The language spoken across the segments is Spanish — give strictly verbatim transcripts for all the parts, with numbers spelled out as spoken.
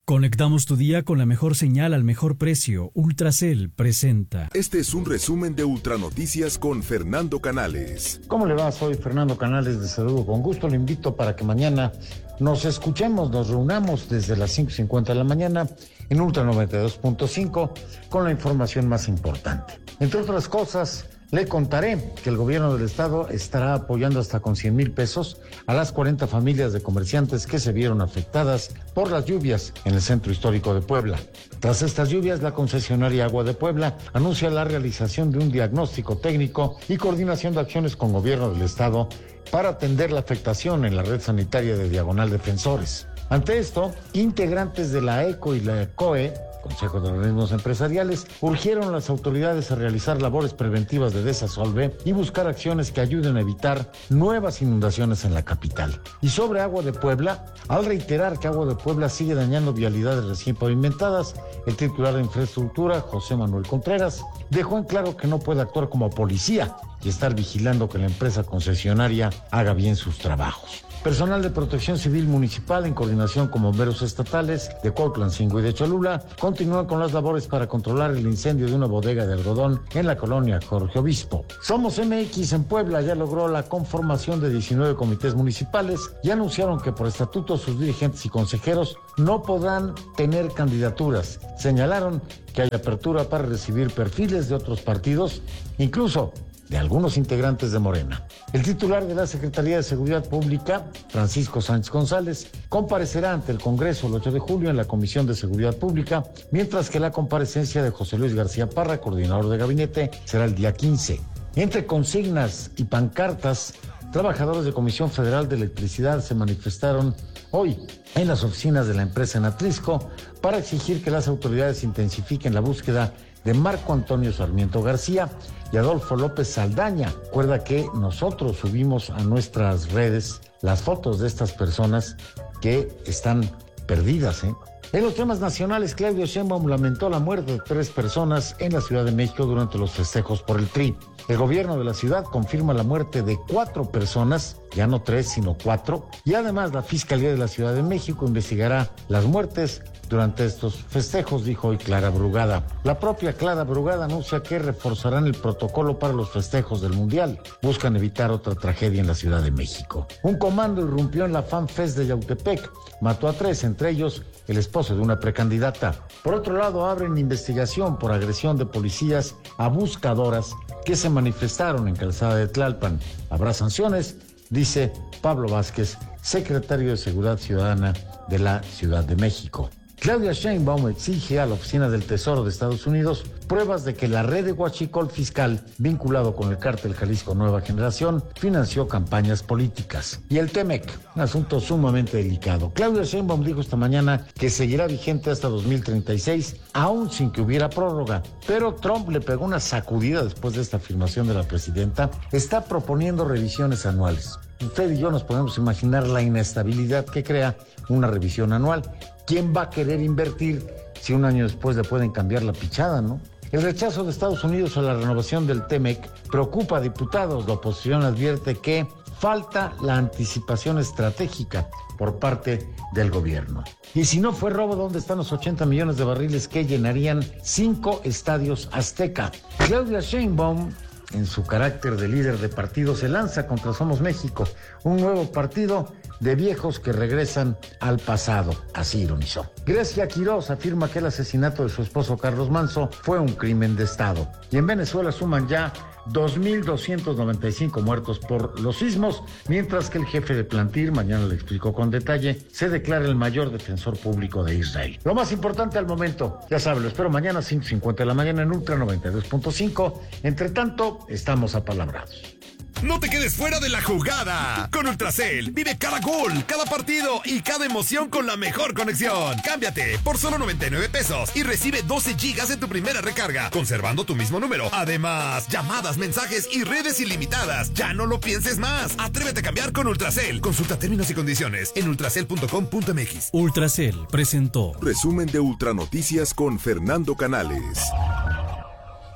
Conectamos tu día con la mejor señal al mejor precio. Ultracel presenta. Este es un resumen de Ultranoticias con Fernando Canales. ¿Cómo le va? Soy Fernando Canales, de saludo con gusto. Le invito para que mañana nos escuchemos, nos reunamos desde las cinco cincuenta de la mañana en Ultra noventa y dos punto cinco con la información más importante. Entre otras cosas, le contaré que el gobierno del estado estará apoyando hasta con cien mil pesos a las cuarenta familias de comerciantes que se vieron afectadas por las lluvias en el centro histórico de Puebla. Tras estas lluvias, la concesionaria Agua de Puebla anuncia la realización de un diagnóstico técnico y coordinación de acciones con gobierno del estado para atender la afectación en la red sanitaria de Diagonal Defensores. Ante esto, integrantes de la ECO y la COE, Consejo de Organismos Empresariales, urgieron a las autoridades a realizar labores preventivas de desasolve y buscar acciones que ayuden a evitar nuevas inundaciones en la capital. Y sobre Agua de Puebla, al reiterar que Agua de Puebla sigue dañando vialidades recién pavimentadas, el titular de Infraestructura, José Manuel Contreras, dejó en claro que no puede actuar como policía y estar vigilando que la empresa concesionaria haga bien sus trabajos. Personal de Protección Civil Municipal, en coordinación con bomberos estatales de Cuautlancingo y de Cholula, continúan con las labores para controlar el incendio de una bodega de algodón en la colonia Jorge Obispo. Somos M X en Puebla ya logró la conformación de diecinueve comités municipales y anunciaron que por estatuto sus dirigentes y consejeros no podrán tener candidaturas. Señalaron que hay apertura para recibir perfiles de otros partidos, incluso de algunos integrantes de Morena. El titular de la Secretaría de Seguridad Pública, Francisco Sánchez González, comparecerá ante el Congreso el ocho de julio en la Comisión de Seguridad Pública, mientras que la comparecencia de José Luis García Parra, coordinador de gabinete, será el día quince. Entre consignas y pancartas, trabajadores de Comisión Federal de Electricidad se manifestaron hoy en las oficinas de la empresa en Atlisco para exigir que las autoridades intensifiquen la búsqueda de Marco Antonio Sarmiento García y Adolfo López Saldaña. Recuerda que nosotros subimos a nuestras redes las fotos de estas personas que están perdidas, ¿eh? En los temas nacionales, Claudio Sheinbaum lamentó la muerte de tres personas en la Ciudad de México durante los festejos por el Tri. El gobierno de la ciudad confirma la muerte de cuatro personas, ya no tres, sino cuatro, y además la Fiscalía de la Ciudad de México investigará las muertes durante estos festejos, dijo hoy Clara Brugada. La propia Clara Brugada anuncia que reforzarán el protocolo para los festejos del Mundial. Buscan evitar otra tragedia en la Ciudad de México. Un comando irrumpió en la Fan Fest de Yautepec, mató a tres, entre ellos el esposo de una precandidata. Por otro lado, abren investigación por agresión de policías a buscadoras que se manifestaron en Calzada de Tlalpan. Habrá sanciones, dice Pablo Vázquez, secretario de Seguridad Ciudadana de la Ciudad de México. Claudia Sheinbaum exige a la Oficina del Tesoro de Estados Unidos pruebas de que la red de huachicol fiscal, vinculado con el cártel Jalisco Nueva Generación, financió campañas políticas. Y el Temec, un asunto sumamente delicado. Claudia Sheinbaum dijo esta mañana que seguirá vigente hasta dos mil treinta y seis, aún sin que hubiera prórroga. Pero Trump le pegó una sacudida después de esta afirmación de la presidenta. Está proponiendo revisiones anuales. Usted y yo nos podemos imaginar la inestabilidad que crea una revisión anual. ¿Quién va a querer invertir si un año después le pueden cambiar la pichada, no? El rechazo de Estados Unidos a la renovación del Temec preocupa a diputados. La oposición advierte que falta la anticipación estratégica por parte del gobierno. Y si no fue robo, ¿dónde están los ochenta millones de barriles que llenarían cinco estadios Azteca? Claudia Sheinbaum, en su carácter de líder de partido, se lanza contra Somos México, un nuevo partido de viejos que regresan al pasado, así ironizó. Grecia Quiroz afirma que el asesinato de su esposo Carlos Manso fue un crimen de Estado. Y en Venezuela suman ya dos mil doscientos noventa y cinco muertos por los sismos, mientras que el jefe de Plantir, mañana le explicó con detalle, se declara el mayor defensor público de Israel. Lo más importante al momento, ya saben, lo espero mañana a cinco cincuenta de la mañana en Ultra noventa y dos punto cinco. Entre tanto, estamos apalabrados. No te quedes fuera de la jugada. Con Ultracel, vive cada gol, cada partido y cada emoción con la mejor conexión. Cámbiate por solo noventa y nueve pesos y recibe doce gigas en tu primera recarga, conservando tu mismo número. Además, llamadas, mensajes y redes ilimitadas. Ya no lo pienses más. Atrévete a cambiar con Ultracel. Consulta términos y condiciones en ultracel punto com punto m x. Ultracel presentó Resumen de Ultranoticias con Fernando Canales.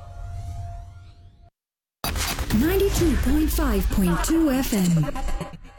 ninety-two point five point two F M.